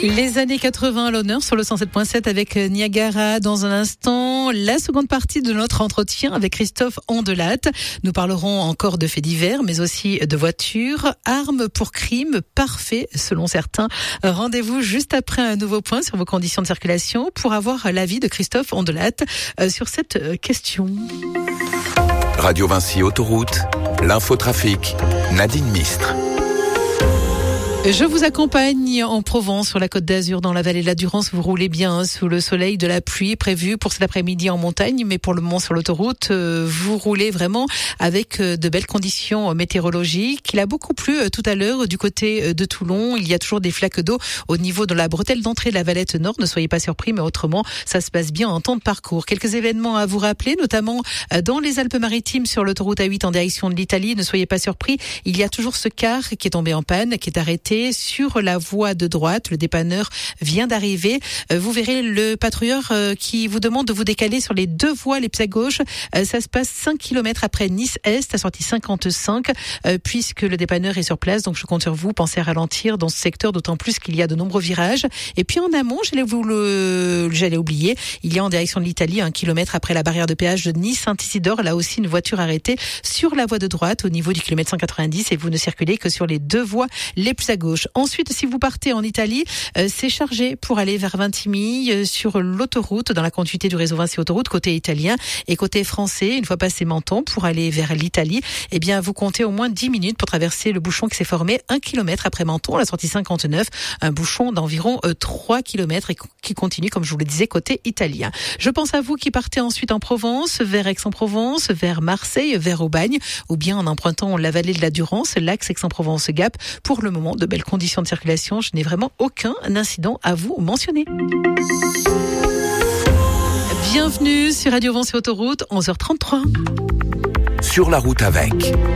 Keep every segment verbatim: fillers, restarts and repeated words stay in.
Les années quatre-vingts à l'honneur sur le cent sept point sept avec Niagara. Dans un instant, la seconde partie de notre entretien avec Christophe Andelatte. Nous parlerons encore de faits divers, mais aussi de voitures, armes pour crime, parfait selon certains. Rendez-vous juste après un nouveau point sur vos conditions de circulation pour avoir l'avis de Christophe Andelatte sur cette question. Radio Vinci Autoroute, l'infotrafic, Nadine Mistre. Je vous accompagne en Provence, sur la Côte d'Azur, dans la vallée de la Durance. Vous roulez bien hein, sous le soleil de la pluie prévue pour cet après-midi en montagne, mais pour le moment sur l'autoroute, euh, vous roulez vraiment avec euh, de belles conditions météorologiques. Il a beaucoup plu euh, tout à l'heure du côté de Toulon. Il y a toujours des flaques d'eau au niveau de la bretelle d'entrée de la Valette Nord. Ne soyez pas surpris, mais autrement, ça se passe bien en temps de parcours. Quelques événements à vous rappeler, notamment euh, dans les Alpes-Maritimes sur l'autoroute A huit en direction de l'Italie. Ne soyez pas surpris, il y a toujours ce car qui est tombé en panne, qui est arrêté sur la voie de droite. Le dépanneur vient d'arriver. Vous verrez le patrouilleur qui vous demande de vous décaler sur les deux voies les plus à gauche. Ça se passe cinq kilomètres après Nice-Est, à sortie cinquante-cinq, puisque le dépanneur est sur place. Donc je compte sur vous. Pensez à ralentir dans ce secteur, d'autant plus qu'il y a de nombreux virages. Et puis en amont, j'allais vous le, j'allais oublier, il y a en direction de l'Italie, un kilomètre après la barrière de péage de Nice-Saint-Isidore, là aussi une voiture arrêtée sur la voie de droite au niveau du kilomètre cent quatre-vingt-dix, et vous ne circulez que sur les deux voies les plus à gauche. Ensuite, si vous partez en Italie, euh, c'est chargé pour aller vers Vintimille euh, sur l'autoroute, dans la continuité du réseau Vinci Autoroute, côté italien, et côté français, une fois passé Menton, pour aller vers l'Italie, eh bien, vous comptez au moins dix minutes pour traverser le bouchon qui s'est formé un kilomètre après Menton, à la sortie cinquante-neuf, un bouchon d'environ euh, trois kilomètres et qui continue, comme je vous le disais, côté italien. Je pense à vous qui partez ensuite en Provence, vers Aix-en-Provence, vers Marseille, vers Aubagne, ou bien en empruntant la vallée de la Durance, l'axe Aix-en-Provence-Gap. Pour le moment, de belles conditions de circulation. Je n'ai vraiment aucun incident à vous mentionner. Bienvenue sur Radio Vinci Autoroute, onze heures trente-trois. Sur la route avec.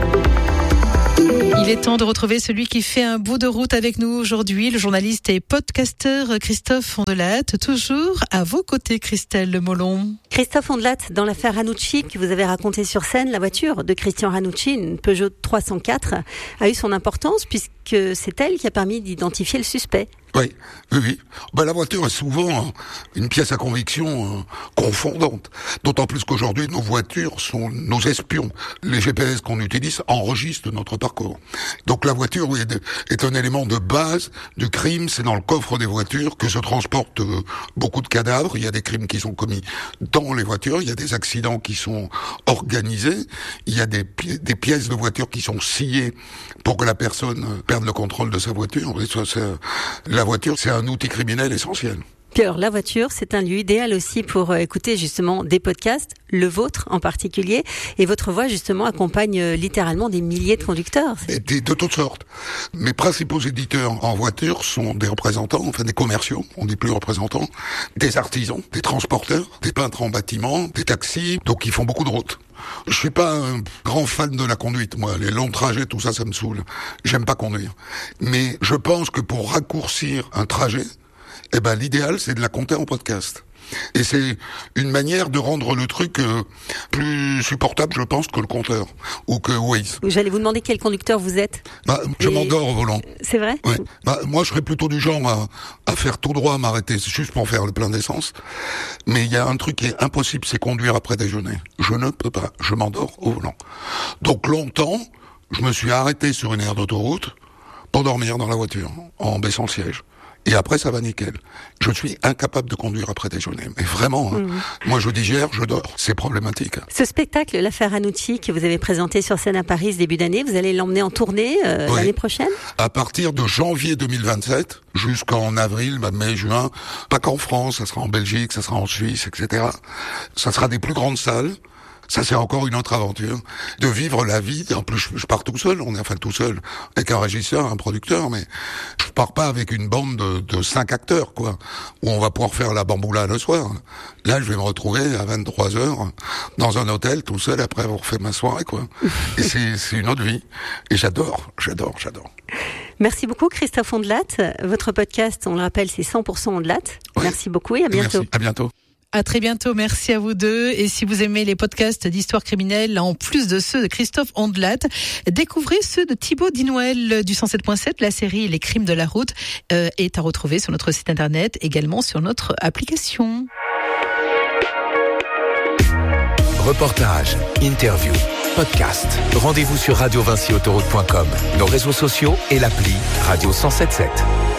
Il est temps de retrouver celui qui fait un bout de route avec nous aujourd'hui, le journaliste et podcasteur Christophe Andelatte, toujours à vos côtés, Christelle Molon. Christophe Andelatte, dans l'affaire Ranucci que vous avez racontée sur scène, la voiture de Christian Ranucci, une Peugeot trois cent quatre, a eu son importance puisque c'est elle qui a permis d'identifier le suspect. Oui, oui, oui. Ben, la voiture est souvent une pièce à conviction euh, confondante. D'autant plus qu'aujourd'hui, nos voitures sont nos espions. Les G P S qu'on utilise enregistrent notre parcours. Donc la voiture oui, est un élément de base du crime. C'est dans le coffre des voitures que se transportent euh, beaucoup de cadavres. Il y a des crimes qui sont commis dans les voitures. Il y a des accidents qui sont organisés. Il y a des, pi- des pièces de voiture qui sont sciées pour que la personne perde le contrôle de sa voiture. Et ça, c'est, la voiture, c'est un outil criminel essentiel. Puis alors, la voiture, c'est un lieu idéal aussi pour euh, écouter justement des podcasts, le vôtre en particulier, et votre voix justement accompagne euh, littéralement des milliers de conducteurs. Et de, de toutes sortes. Mes principaux éditeurs en voiture sont des représentants, enfin des commerciaux, on dit plus représentants, des artisans, des transporteurs, des peintres en bâtiment, des taxis, donc ils font beaucoup de routes. Je suis pas un grand fan de la conduite, moi. Les longs trajets, tout ça, ça me saoule. J'aime pas conduire. Mais je pense que pour raccourcir un trajet, eh ben, l'idéal, c'est de la compter en podcast. Et c'est une manière de rendre le truc euh, plus supportable, je pense, que le compteur ou que Waze. J'allais vous demander quel conducteur vous êtes. Bah, je Et... m'endors au volant. C'est vrai ? Ouais. Bah, moi, je serais plutôt du genre à, à faire tout droit, à m'arrêter, c'est juste pour faire le plein d'essence. Mais il y a un truc qui est impossible, c'est conduire après déjeuner. Je ne peux pas. Je m'endors au volant. Donc longtemps, je me suis arrêté sur une aire d'autoroute pour dormir dans la voiture, en baissant le siège. Et après, ça va nickel. Je suis incapable de conduire après déjeuner. Mais vraiment, hein, mmh. moi je digère, je dors. C'est problématique. Ce spectacle, l'affaire Ranucci, que vous avez présenté sur scène à Paris ce début d'année, vous allez l'emmener en tournée euh, oui. l'année prochaine ? À partir de janvier deux mille vingt-sept, jusqu'en avril, bah, mai, juin, pas qu'en France, ça sera en Belgique, ça sera en Suisse, et cetera. Ça sera des plus grandes salles. Ça, c'est encore une autre aventure. De vivre la vie. En plus, je, je pars tout seul. On est enfin tout seul. Avec un régisseur, un producteur, mais je pars pas avec une bande de, de cinq acteurs, quoi. Où on va pouvoir faire la bamboula le soir. Là, je vais me retrouver à vingt-trois heures dans un hôtel tout seul après avoir fait ma soirée, quoi. Et c'est, c'est une autre vie. Et j'adore, j'adore, j'adore. Merci beaucoup, Christophe Andelatte. Votre podcast, on le rappelle, c'est cent pour cent Andelatte. Oui. Merci beaucoup et à bientôt. Merci. À bientôt. À très bientôt, merci à vous deux. Et si vous aimez les podcasts d'histoire criminelle, en plus de ceux de Christophe Ondelat, découvrez ceux de Thibaut Dinoël du cent sept point sept. La série Les crimes de la route euh, est à retrouver sur notre site internet, également sur notre application. Reportages, interviews, podcasts. Rendez-vous sur radio vinci autoroute point com, nos réseaux sociaux et l'appli Radio cent sept sept.